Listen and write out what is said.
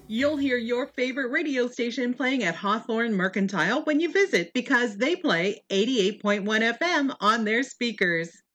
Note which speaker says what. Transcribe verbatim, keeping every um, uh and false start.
Speaker 1: You'll hear your favorite radio station playing at Hawthorne Mercantile when you visit because they play eighty-eight point one F M on their speakers.